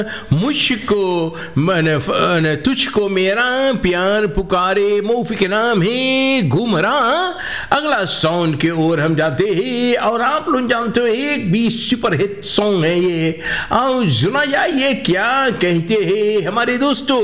मुझको मन तुझको मेरा प्यार पुकारे, मौफी के नाम है घूमरा। अगला सॉन्ग के ओर हम जाते हैं और आप लोग जानते हो एक भी सुपर हिट सॉन्ग है ये। आओ सुना जाए ये क्या कहते हैं हमारे दोस्तों।